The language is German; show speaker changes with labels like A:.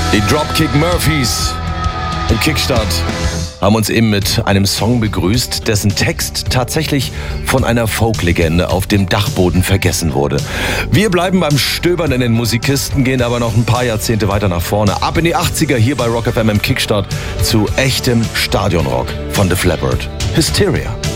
A: Die Dropkick Murphys im Kickstart haben uns eben mit einem Song begrüßt, dessen Text tatsächlich von einer Folklegende auf dem Dachboden vergessen wurde. Wir bleiben beim Stöbern in den Musikkisten, gehen aber noch ein paar Jahrzehnte weiter nach vorne. Ab in die 80er hier bei Rock FM im Kickstart zu echtem Stadionrock von Def Leppard. Hysteria.